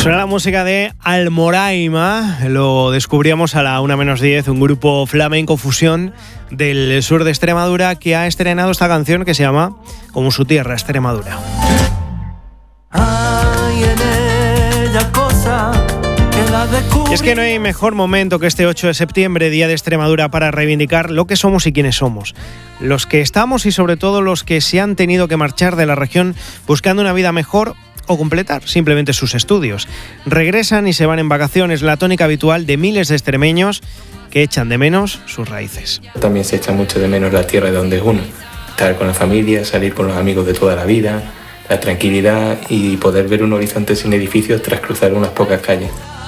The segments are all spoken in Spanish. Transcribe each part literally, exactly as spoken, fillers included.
Suena la música de Almoraima, lo descubríamos a la una menos diez, un grupo flamenco fusión del sur de Extremadura que ha estrenado esta canción que se llama Como su tierra, Extremadura. Hay en ella cosa que la descubrí. Y es que no hay mejor momento que este ocho de septiembre, Día de Extremadura, para reivindicar lo que somos y quiénes somos. Los que estamos y sobre todo los que se han tenido que marchar de la región buscando una vida mejor o completar simplemente sus estudios. Regresan y se van en vacaciones, la tónica habitual de miles de extremeños que echan de menos sus raíces. También se echa mucho de menos la tierra de donde es uno. Estar con la familia, salir con los amigos de toda la vida, la tranquilidad y poder ver un horizonte sin edificios tras cruzar unas pocas calles.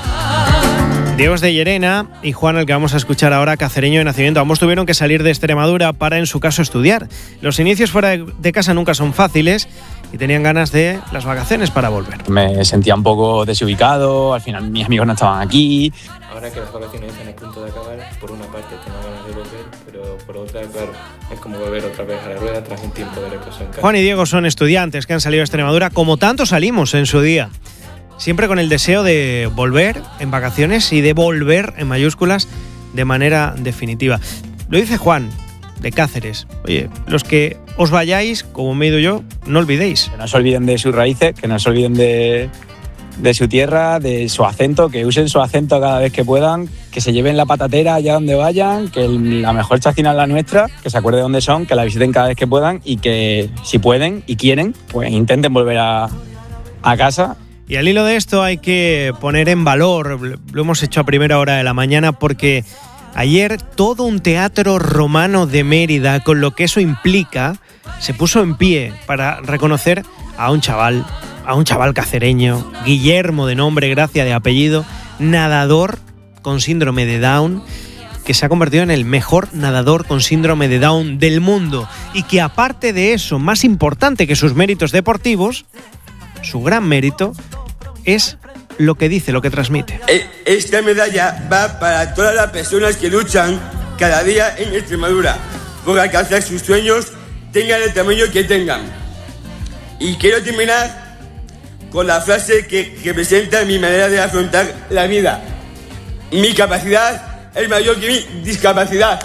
Diego es de Llerena y Juan, el que vamos a escuchar ahora, cacereño de nacimiento. Ambos tuvieron que salir de Extremadura para, en su caso, estudiar. Los inicios fuera de casa nunca son fáciles y tenían ganas de las vacaciones para volver. Me sentía un poco desubicado, al final mis amigos no estaban aquí. Ahora que las vacaciones están a punto de acabar, por una parte tengo ganas de volver, pero por otra, claro, es como volver otra vez a la rueda tras un tiempo de reposo en casa. Juan y Diego son estudiantes que han salido de Extremadura, como tanto salimos en su día. Siempre con el deseo de volver en vacaciones y de volver, en mayúsculas, de manera definitiva. Lo dice Juan, de Cáceres. Oye, los que os vayáis, como me he ido yo, no olvidéis. Que no se olviden de sus raíces, que no se olviden de, de su tierra, de su acento, que usen su acento cada vez que puedan, que se lleven la patatera allá donde vayan, que el, la mejor chacina es la nuestra, que se acuerden de dónde son, que la visiten cada vez que puedan y que si pueden y quieren, pues intenten volver a, a casa. Y al hilo de esto hay que poner en valor, lo hemos hecho a primera hora de la mañana, porque ayer todo un teatro romano de Mérida, con lo que eso implica, se puso en pie para reconocer a un chaval, a un chaval cacereño, Guillermo de nombre, Gracia de apellido, nadador con síndrome de Down, que se ha convertido en el mejor nadador con síndrome de Down del mundo y que, aparte de eso, más importante que sus méritos deportivos, su gran mérito es lo que dice, lo que transmite. Esta medalla va para todas las personas que luchan cada día en Extremadura por alcanzar sus sueños, tengan el tamaño que tengan. Y quiero terminar con la frase que representa mi manera de afrontar la vida. Mi capacidad es mayor que mi discapacidad.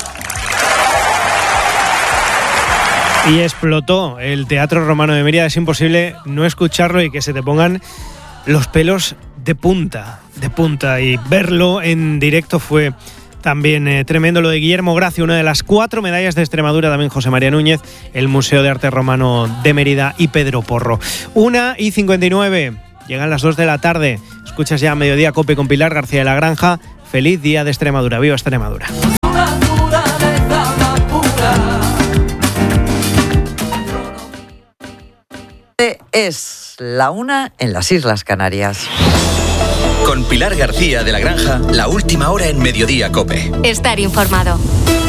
Y explotó el Teatro Romano de Mérida. Es imposible no escucharlo y que se te pongan los pelos de punta, de punta. Y verlo en directo fue también eh, tremendo. Lo de Guillermo Gracia, una de las cuatro medallas de Extremadura, también José María Núñez, el Museo de Arte Romano de Mérida y Pedro Porro. una y cincuenta y nueve, llegan las dos de la tarde. Escuchas ya Mediodía Cope con Pilar García de la Granja. Feliz Día de Extremadura. ¡Viva Extremadura! Es la una en las Islas Canarias. Con Pilar García de la Granja, la última hora en Mediodía Cope. Estar informado.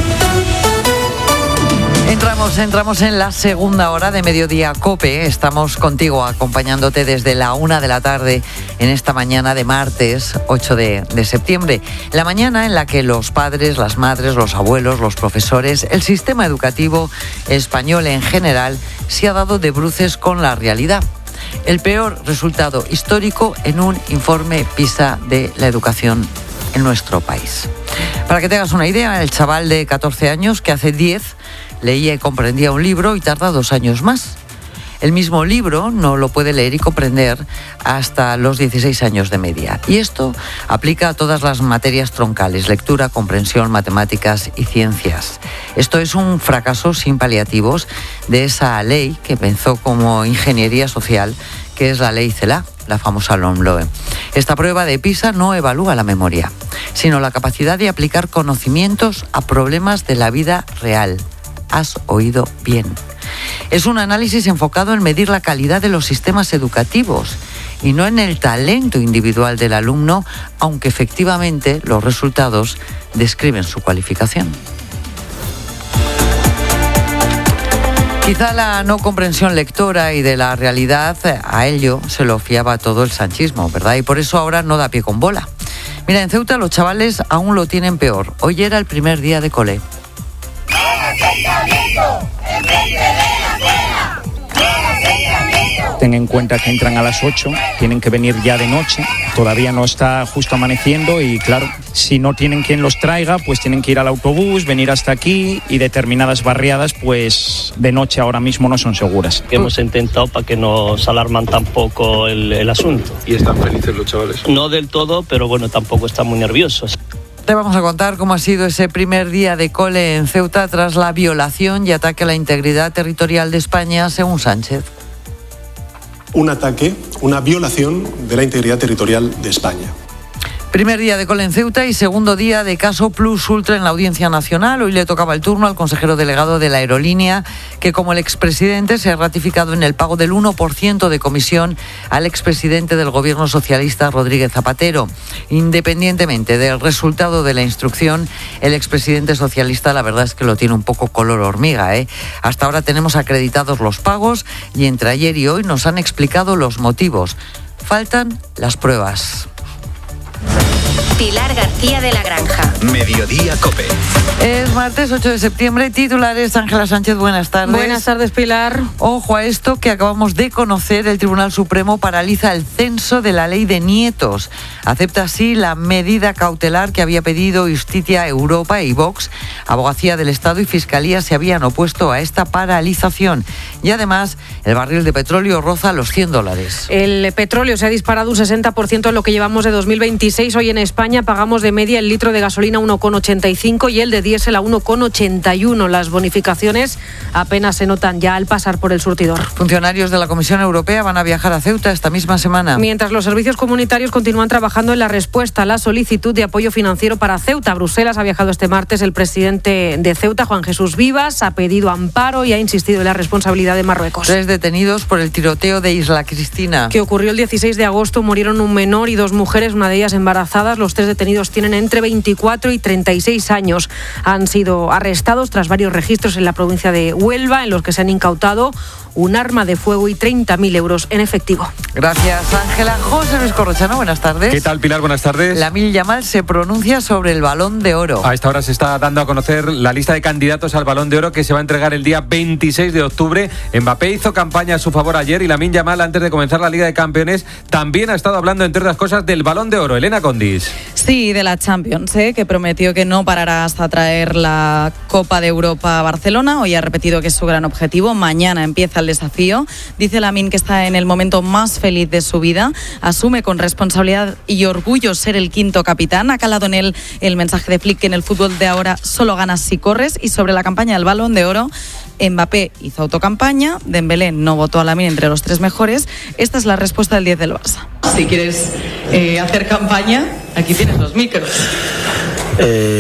Entramos, entramos en la segunda hora de Mediodía Cope. Estamos contigo acompañándote desde la una de la tarde en esta mañana de martes ocho de septiembre. La mañana en la que los padres, las madres, los abuelos, los profesores, el sistema educativo español en general se ha dado de bruces con la realidad. El peor resultado histórico en un informe PISA de la educación en nuestro país. Para que te hagas una idea, el chaval de catorce años que hace diez leía y comprendía un libro y tarda dos años más. El mismo libro no lo puede leer y comprender hasta los dieciséis años de media. Y esto aplica a todas las materias troncales: lectura, comprensión, matemáticas y ciencias. Esto es un fracaso sin paliativos de esa ley que empezó como ingeniería social, que es la ley CELA, la famosa LOMLOE. Esta prueba de PISA no evalúa la memoria, sino la capacidad de aplicar conocimientos a problemas de la vida real. Has oído bien. Es un análisis enfocado en medir la calidad de los sistemas educativos y no en el talento individual del alumno, aunque efectivamente los resultados describen su cualificación. Quizá la no comprensión lectora y de la realidad, a ello se lo fiaba todo el sanchismo, ¿verdad? Y por eso ahora no da pie con bola. Mira, en Ceuta los chavales aún lo tienen peor. Hoy era el primer día de cole. ¡El asentamiento! ¡Enfrente de la escuela! ¡El asentamiento! Ten en cuenta que entran a las ocho, tienen que venir ya de noche, todavía no está justo amaneciendo y claro, si no tienen quien los traiga, pues tienen que ir al autobús, venir hasta aquí y determinadas barriadas pues de noche ahora mismo no son seguras. Hemos intentado para que no se alarman tampoco el, el asunto. ¿Y están felices los chavales? No del todo, pero bueno, tampoco están muy nerviosos. Te vamos a contar cómo ha sido ese primer día de cole en Ceuta tras la violación y ataque a la integridad territorial de España, según Sánchez. Un ataque, una violación de la integridad territorial de España. Primer día de cole en Ceuta y segundo día de caso Plus Ultra en la Audiencia Nacional. Hoy le tocaba el turno al consejero delegado de la aerolínea, que como el expresidente se ha ratificado en el pago del uno por ciento de comisión al expresidente del gobierno socialista, Rodríguez Zapatero. Independientemente del resultado de la instrucción, el expresidente socialista la verdad es que lo tiene un poco color hormiga, ¿eh? Hasta ahora tenemos acreditados los pagos y entre ayer y hoy nos han explicado los motivos. Faltan las pruebas. Pilar García de la Granja. Mediodía COPE. Es martes ocho de septiembre, titulares. Ángela Sánchez, buenas tardes. Buenas tardes, Pilar. Ojo a esto que acabamos de conocer, el Tribunal Supremo paraliza el censo de la ley de nietos. Acepta así la medida cautelar que había pedido Justicia Europa y Vox. Abogacía del Estado y Fiscalía se habían opuesto a esta paralización. Y además, el barril de petróleo roza los cien dólares. El petróleo se ha disparado un sesenta por ciento en lo que llevamos de dos mil veintiséis. Hoy en España pagamos de media el litro de gasolina a uno coma ochenta y cinco y el de diésel a uno coma ochenta y uno. Las bonificaciones apenas se notan ya al pasar por el surtidor. Funcionarios de la Comisión Europea van a viajar a Ceuta esta misma semana. Mientras los servicios comunitarios continúan trabajando en la respuesta a la solicitud de apoyo financiero para Ceuta. A Bruselas ha viajado este martes el presidente de Ceuta, Juan Jesús Vivas, ha pedido amparo y ha insistido en la responsabilidad de Marruecos. Tres detenidos por el tiroteo de Isla Cristina. Que ocurrió el dieciséis de agosto, murieron un menor y dos mujeres, una de ellas embarazadas. Los tres detenidos tienen entre veinticuatro y treinta y seis años. Han sido arrestados tras varios registros en la provincia de Huelva, en los que se han incautado un arma de fuego y treinta mil euros en efectivo. Gracias, Ángela. José Luis Corrochano, buenas tardes. ¿Qué tal, Pilar? Buenas tardes. Lamine Yamal se pronuncia sobre el Balón de Oro. A esta hora se está dando a conocer la lista de candidatos al Balón de Oro que se va a entregar el día veintiséis de octubre. Mbappé hizo campaña a su favor ayer y Lamine Yamal, antes de comenzar la Liga de Campeones, también ha estado hablando, entre otras cosas, del Balón de Oro. Elena Condis. Sí, de la Champions, ¿eh? Que prometió que no parará hasta traer la Copa de Europa a Barcelona. Hoy ha repetido que es su gran objetivo. Mañana empieza el desafío. Dice Lamine que está en el momento más feliz de su vida. Asume con responsabilidad y orgullo ser el quinto capitán. Ha calado en él el mensaje de Flick que en el fútbol de ahora solo ganas si corres. Y sobre la campaña del Balón de Oro, Mbappé hizo autocampaña, Dembélé no votó a Lamine entre los tres mejores. Esta es la respuesta del diez del Barça. Si quieres eh, hacer campaña, aquí tienes los micros. Eh,